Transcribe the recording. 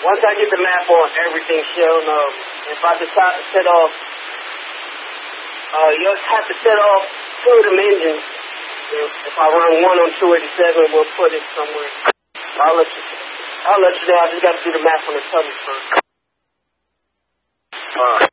once I get the map on everything, Sheldon, if I decide to set off, you'll have to set off 2 of them engines. If I run one on 287, we'll put it somewhere. I'll let you know. I just got to do the math on the tunnel first.